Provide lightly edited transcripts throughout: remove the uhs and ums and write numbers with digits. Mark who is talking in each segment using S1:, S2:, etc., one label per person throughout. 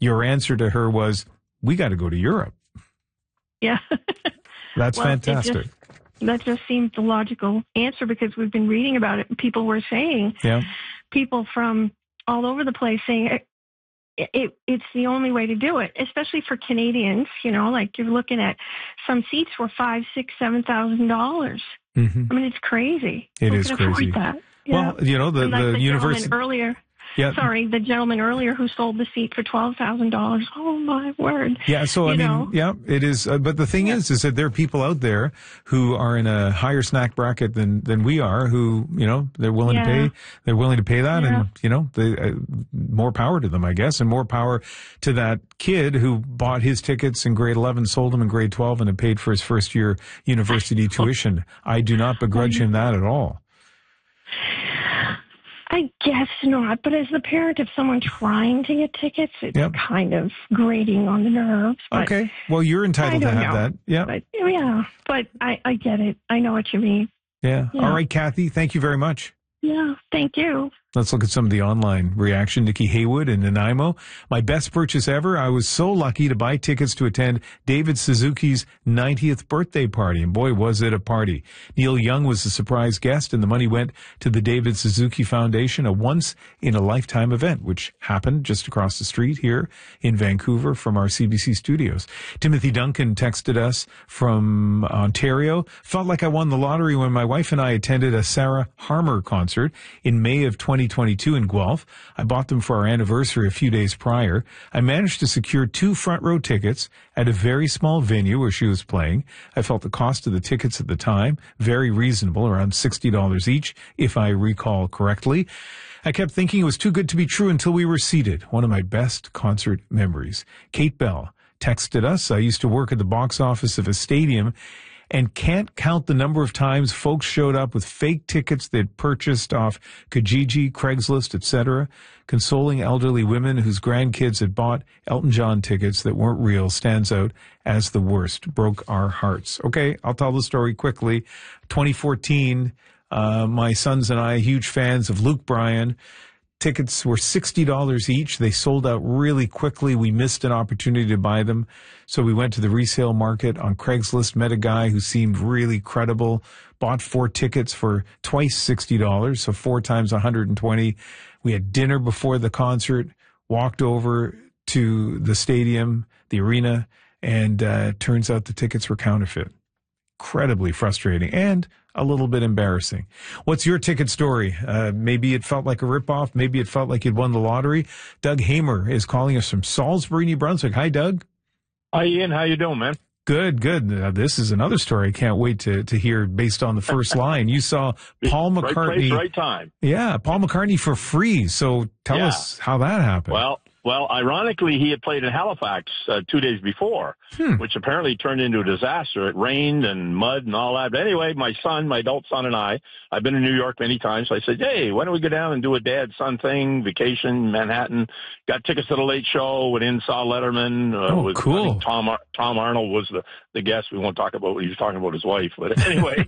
S1: your answer to her was, we got to go to Europe.
S2: Yeah.
S1: That's fantastic.
S2: That just seems the logical answer because we've been reading about it. People were saying, people from all over the place saying it's the only way to do it, especially for Canadians. Like you're looking at some seats were $5,000, $6,000, $7,000.
S1: Mm-hmm.
S2: I mean, it's crazy.
S1: It is crazy.
S2: That?
S1: Well, the university
S2: earlier.
S1: Yeah.
S2: Sorry, the gentleman earlier who sold the seat for $12,000. Oh my word!
S1: Yeah, so I mean, it is. But the thing is that there are people out there who are in a higher snack bracket than we are. Who they're willing to pay. They're willing to pay that, and more power to them, I guess, and more power to that kid who bought his tickets in grade 11, sold them in grade 12, and had paid for his first year university tuition. I do not begrudge him that at all.
S2: I guess not, but as the parent of someone trying to get tickets, it's kind of grating on the nerves. But
S1: okay, well, you're entitled to have that. Yeah,
S2: but I get it. I know what you mean.
S1: Yeah. All right, Kathy, thank you very much.
S2: Yeah, thank you.
S1: Let's look at some of the online reaction. Nikki Haywood in Nanaimo. My best purchase ever. I was so lucky to buy tickets to attend David Suzuki's 90th birthday party. And boy, was it a party. Neil Young was a surprise guest, and the money went to the David Suzuki Foundation, a once-in-a-lifetime event, which happened just across the street here in Vancouver from our CBC studios. Timothy Duncan texted us from Ontario. Felt like I won the lottery when my wife and I attended a Sarah Harmer concert in May of 2022 in Guelph. I bought them for our anniversary a few days prior. I managed to secure 2 front row tickets at a very small venue where she was playing. I felt the cost of the tickets at the time very reasonable, around $60 each, if I recall correctly. I kept thinking it was too good to be true until we were seated. One of my best concert memories. Kate Bell texted us. I used to work at the box office of a stadium and can't count the number of times folks showed up with fake tickets they'd purchased off Kijiji, Craigslist, etc., consoling elderly women whose grandkids had bought Elton John tickets that weren't real stands out as the worst. Broke our hearts. Okay, I'll tell the story quickly. 2014, my sons and I, huge fans of Luke Bryan. Tickets were $60 each. They sold out really quickly. We missed an opportunity to buy them. So we went to the resale market on Craigslist, met a guy who seemed really credible, bought 4 tickets for twice $60, so 4 times $120. We had dinner before the concert, walked over to the stadium, the arena, and turns out the tickets were counterfeit. Incredibly frustrating and a little bit embarrassing. What's your ticket story? Maybe it felt like a ripoff. Maybe it felt like you'd won the lottery. Doug Hamer is calling us from Salisbury, New Brunswick. Hi, Doug.
S3: Hi, Ian. How you doing, man?
S1: Good, good. This is another story I can't wait to hear based on the first line. You saw Paul McCartney.
S3: Right place, right time.
S1: Yeah, Paul McCartney for free. So tell us how that happened.
S3: Well, ironically, he had played in Halifax 2 days before, which apparently turned into a disaster. It rained and mud and all that. But anyway, my adult son and I've been in New York many times, so I said, hey, why don't we go down and do a dad-son thing, vacation, Manhattan. Got tickets to the Late Show, went in, saw Letterman.
S1: Cool.
S3: I think Tom Arnold was the guest. We won't talk about what he was talking about his wife. But anyway,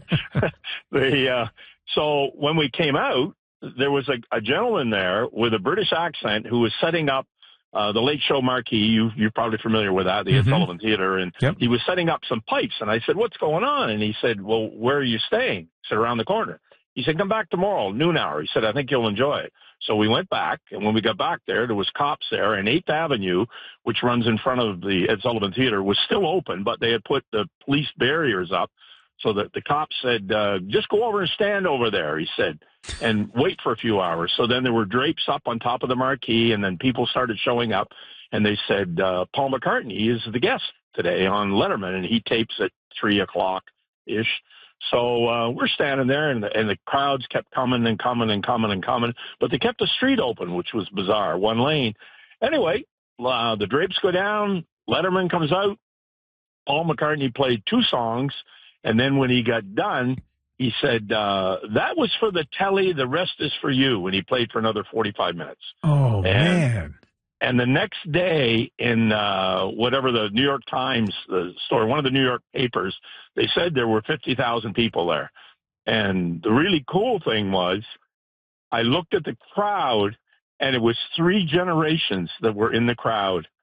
S3: so when we came out, there was a gentleman there with a British accent who was setting up the Late Show marquee. You're probably familiar with that, the Ed Sullivan Theater. And he was setting up some pipes. And I said, what's going on? And he said, well, where are you staying? I said, around the corner. He said, come back tomorrow, noon hour. He said, I think you'll enjoy it. So we went back. And when we got back there was cops there. And 8th Avenue, which runs in front of the Ed Sullivan Theater, was still open, but they had put the police barriers up. So that the cops said, just go over and stand over there, he said, and wait for a few hours. So then there were drapes up on top of the marquee, and then people started showing up, and they said, Paul McCartney is the guest today on Letterman, and he tapes at 3 o'clock-ish. So we're standing there, and the crowds kept coming and coming and coming and coming, but they kept the street open, which was bizarre, one lane. Anyway, the drapes go down, Letterman comes out, Paul McCartney played 2 songs, and then when he got done, he said, that was for the telly, the rest is for you. And he played for another 45 minutes.
S1: Oh, man.
S3: And the next day in whatever the New York Times story, one of the New York papers, they said there were 50,000 people there. And the really cool thing was I looked at the crowd, and it was 3 generations that were in the crowd.